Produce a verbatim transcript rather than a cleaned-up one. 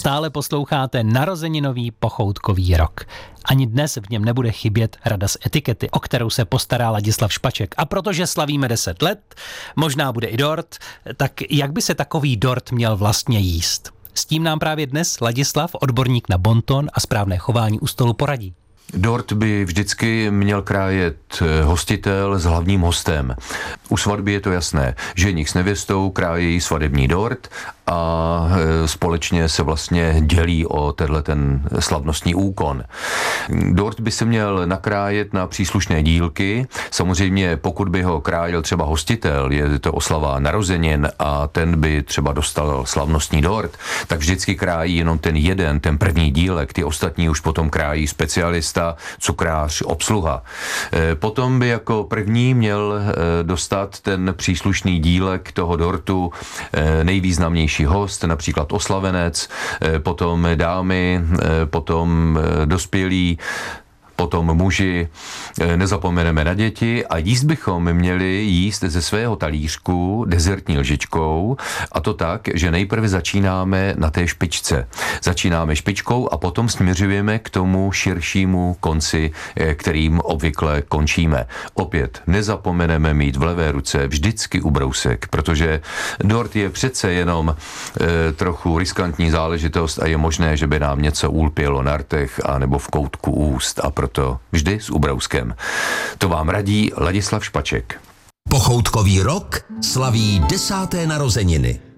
Stále posloucháte narozeninový pochoutkový rok. Ani dnes v něm nebude chybět rada z etikety, o kterou se postará Ladislav Špaček. A protože slavíme deset let, možná bude i dort, tak jak by se takový dort měl vlastně jíst? S tím nám právě dnes Ladislav, odborník na bonton a správné chování u stolu, poradí. Dort by vždycky měl krájet hostitel s hlavním hostem. U svatby je to jasné. Ženich s nevěstou krájí svatební dort a společně se vlastně dělí o tenhle ten slavnostní úkon. Dort by se měl nakrájet na příslušné dílky. Samozřejmě pokud by ho krájel třeba hostitel, je to oslava narozenin a ten by třeba dostal slavnostní dort, tak vždycky krájí jenom ten jeden, ten první dílek, ty ostatní už potom krájí specialista, cukrář, obsluha. Potom by jako první měl dostat ten příslušný dílek toho dortu nejvýznamnější host, například oslavenec, potom dámy, potom dospělí, potom muži, nezapomeneme na děti a jíst bychom měli jíst ze svého talířku dezertní lžičkou a to tak, že nejprve začínáme na té špičce. Začínáme špičkou a potom směřujeme k tomu širšímu konci, kterým obvykle končíme. Opět nezapomeneme mít v levé ruce vždycky ubrousek, protože dort je přece jenom e, trochu riskantní záležitost a je možné, že by nám něco ulpělo na rtech a nebo v koutku úst a proto to vždy s ubrouskem. To vám radí Ladislav Špaček. Pochoutkový rok slaví desáté narozeniny.